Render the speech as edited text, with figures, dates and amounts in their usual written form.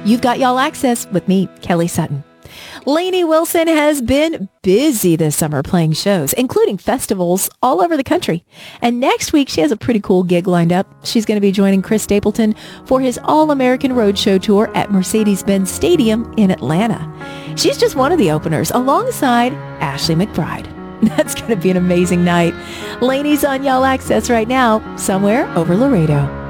You've got Y'all Access with me, Kelly Sutton. Lainey Wilson has been busy this summer playing shows, including festivals all over the country. And next week, she has a pretty cool gig lined up. She's going to be joining Chris Stapleton for his All-American Roadshow tour at Mercedes-Benz Stadium in Atlanta. She's just one of the openers alongside Ashley McBryde. That's going to be an amazing night. Lainey's on Y'all Access right now, somewhere over Laredo.